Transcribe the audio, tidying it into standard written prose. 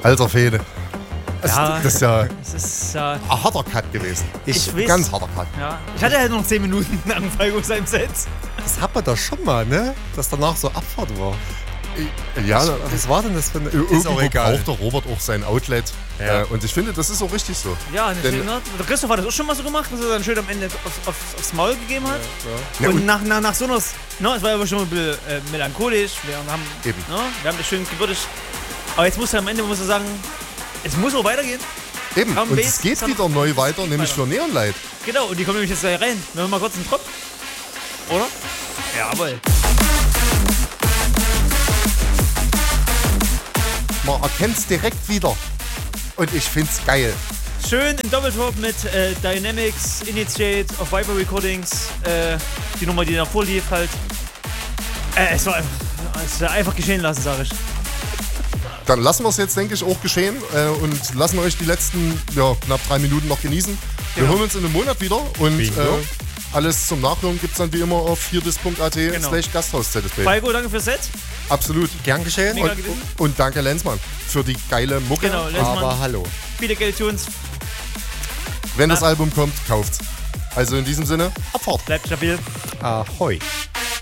Alter Fede. Ja, Das ist ja es ist ein harter Cut gewesen. Ich weiß. Ganz harter Cut. ja. Ich hatte halt noch 10 Minuten lang Falco seinem Set. Das hat man doch schon mal, ne? Dass danach so Abfahrt war. Ja, was war denn das für eine... Irgendwo auch egal. braucht der Robert auch sein Outlet. Ja. Und ich finde, das ist auch richtig so. Ja, Denn- der Christoph hat das auch schon mal so gemacht, dass er dann schön am Ende aufs Maul gegeben hat. Ja, und und nach so einer, es war aber schon ein bisschen melancholisch. Wir haben, Eben. wir haben das schön gewürdigt. Aber jetzt muss er am Ende sagen, es muss auch weitergehen. eben, Drum und Bass, es geht Drum- wieder neu weiter, nämlich für Neonlight. Genau, und die kommen nämlich jetzt gleich rein. Wenn wir mal kurz einen Drop. Oder? Jawohl. Man erkennt es direkt wieder. Und ich find's geil. Schön im Doppeltop mit Dynamics, Initiate auf Viber Recordings. Die Nummer, die davor lief, halt. Es war einfach geschehen lassen, sag ich. Dann lassen wir es jetzt, denke ich, auch geschehen und lassen euch die letzten knapp 3 Minuten noch genießen. Wir hören uns in einem Monat wieder und alles zum Nachhören gibt es dann wie immer auf hierdis.at/Gasthaus-ZSB. Falco, danke fürs Set. Absolut. Gern geschehen. Mega. Und danke Lenzmann für die geile Mucke. Genau, Lenzmann. Aber hallo. Viele Geld-Tunes. Wenn das Album kommt, kauft's. Also in diesem Sinne, Abfahrt. Bleibt stabil. Ahoi.